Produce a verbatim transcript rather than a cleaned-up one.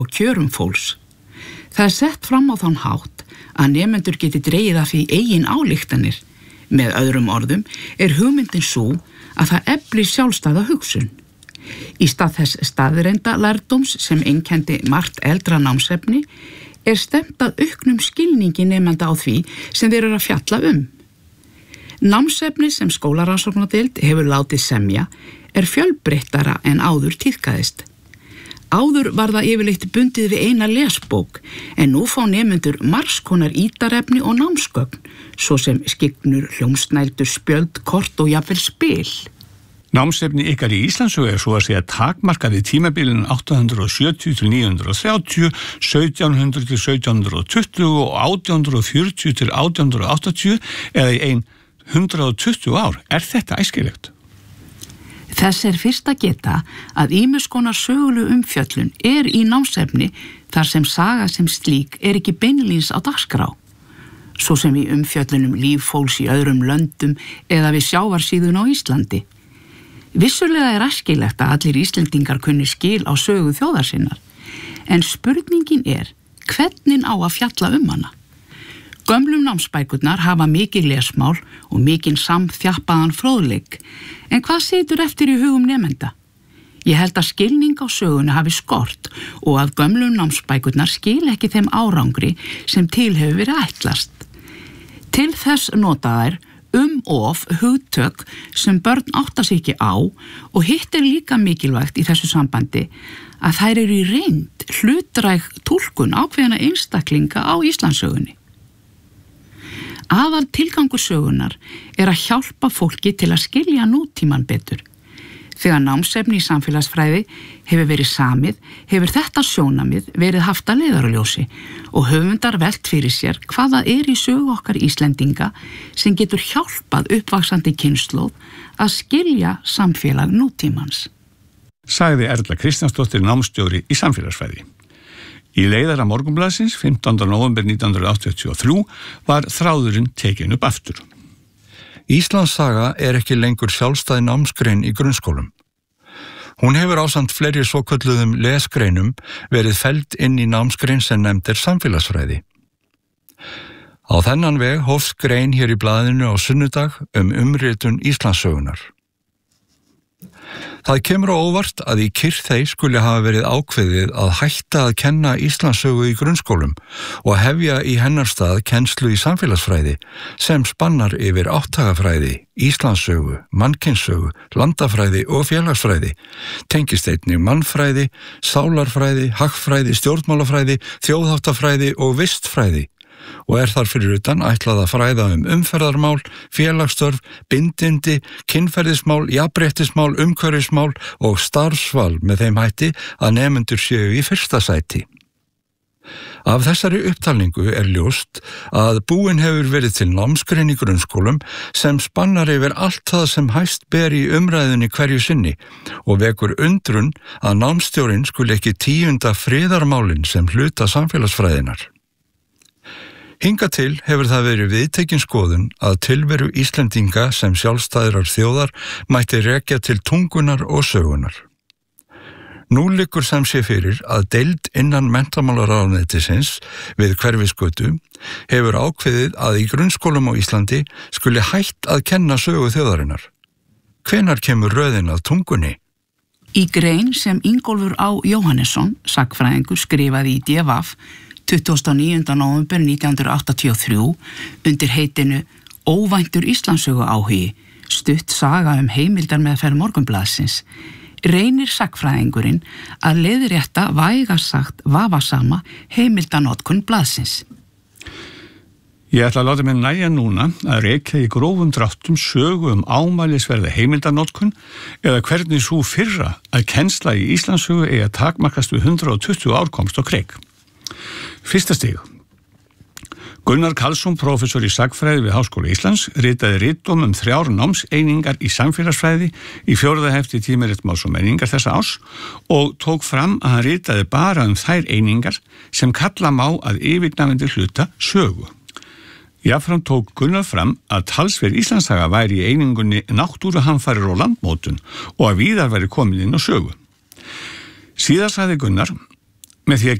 og kjörum fólks. Það er sett fram á þann hátt að nemendur geti dregið af því eigin ályktanir. Með öðrum orðum er hugmyndin sú að það efli sjálfstæða hugsun. Í stað þess staðreinda lærdóms sem einkenndi margt eldra námsefni er stefnt að auknum skilningi nemenda á því sem þeir eru að fjalla um. Námsefni sem skólarannsóknardeild hefur látið semja er fjölbreyttara en áður tíðkaðist. Áður var það yfirleitt bundið við eina lesbók, en nú fá nemendur margs konar ítarefni og námsgögn, svo sem skygnur, hljómsnældur, spjöld, kort og jafnvel spil. Námsefni ykkar í Íslandssögu er svo að segja takmarkað í tímabilinu átta hundruð sjötíu til níu hundruð þrjátíu, sautján hundruð til sautján hundruð tuttugu og átján hundruð fjörutíu til átján hundruð áttatíu eða í ein hundrað tuttugu ár. Er þetta æskilegt? Þess er fyrst að geta að ýmis konar sögulegu umfjöllun er í námsefni þar sem saga sem slík er ekki beinlíns á dagskrá, svo sem í umfjöllunum líf fólks í öðrum löndum eða við sjávarsíðun á Íslandi. Vissulega er æskilegt að allir Íslendingar kunni skil á sögu þjóðar sinnar, en spurningin er hvernig á að fjalla um hana. Gömlum námsbækurnar hafa mikið lesmál og mikinn samþjappaðan fróðleik, en hvað situr eftir í hugum nemenda? Ég held að skilning á sögunni hafi skort og að gömlum námsbækurnar skil ekki þeim árangri sem til hefur verið ætlast. Til þess nota þær um of hugtök sem börn átta sig ekki á og hitt er líka mikilvægt í þessu sambandi að þær eru í reynd hlutdræg túlkun ákveðna einstaklinga á Íslandssögunni. Aðal tilgangur sögunar er að hjálpa fólki til að skilja nútíman betur. Þegar námsefni í samfélagsfræði hefur verið samið, hefur þetta sjónamið verið haft að leiðarljósi og höfundar velt fyrir sér hvað það er í sögu okkar Íslendinga sem getur hjálpað uppvaxandi kynslóð að skilja samfélag nútímans. Sagði Erla Kristjánsdóttir námsstjóri í samfélagsfræði. Í leiðara Morgunblaðsins fimmtánda nóvember nítján hundruð áttatíu og þrjú var þráðurinn tekinn upp aftur. Íslandssaga er ekki lengur sjálfstæð námsgrein í grunnskólum. Hún hefur ásamt fleiri svokölluðum lesgreinum verið felld inn í námsgrein sem nefnd er samfélagsfræði. Á þennan veg hófst grein hér í blaðinu á sunnudag um umritun Íslandssögunar. Það kemur á óvart að í Kyrrþey skuli hafa verið ákveðið að hætta að kenna Íslandssögu í grunnskólum og hefja í hennar stað kennslu í samfélagsfræði sem spannar yfir átthagafræði, Íslandssögu, mannkynnssögu, landafræði og félagsfræði, tengist einnig mannfræði, sálarfræði, hagfræði, stjórnmálafræði, þjóðháttafræði og vistfræði og er þar fyrir utan ætlað að fræða um umferðarmál, félagsstörf, bindindi, kynferðismál, jafnréttismál, umhverfismál og starfsval með þeim hætti að nemendur séu í fyrsta sæti. Af þessari upptalningu er ljóst að búin hefur verið til námsgrein í grunnskólum sem spannar yfir allt það sem hæst ber í umræðunni hverju sinni og vekur undrun að námsstjórinn skuli ekki tíunda friðarmálin sem hluta samfélagsfræðinar. Hingað til hefur það verið viðtekin skoðun að tilveru Íslendinga sem sjálfstæðrar þjóðar mætti rekja til tungunar og sögunar. Nú liggur sem sé fyrir að deild innan menntamálaráðuneytisins við Hverfisgötu hefur ákveðið að í grunnskólum á Íslandi skuli hætt að kenna sögu þjóðarinnar. Hvenær kemur röðin að tungunni? Í grein sem Ingólfur Á. Jóhannesson, sagnfræðingur, skrifaði í D V A F tuttugasta og níunda nóvember nítján hundruð áttatíu og þrjú undir heitinu Óvæntur Íslandssögu áhugi, stutt saga um heimildarmeðferð Morgunblaðsins, reynir sagnfræðingurinn að leiðrétta vægast sagt vafasama heimildarnotkun blaðsins. Ég ætla að láta mig nægja núna að rekja í grófum dráttum sögu um ámælisverða heimildarnotkun eða hvernig svo fyrra að kennsla í Íslandssögu eigi að takmarkast við hundrað tuttugu ár komst á kreik. Fyrsta stig. Gunnar Karlsson, prófessor í sagnfræði við Háskóla Íslands, ritaði ritdóm um þrjár námseiningar í samfélagsfræði í fjórða hefti Tímarit Máls og menningar þessa árs og tók fram að hann ritaði bara um þær einingar sem kalla má að yfirgnæfandi hluta sögu. Jafnframt tók Gunnar fram að talsverð Íslandssaga væri í einingunni náttúruhamfarir og landmótun og að víðar væri komin inn á sögu. Síðar sagði Gunnar Með því að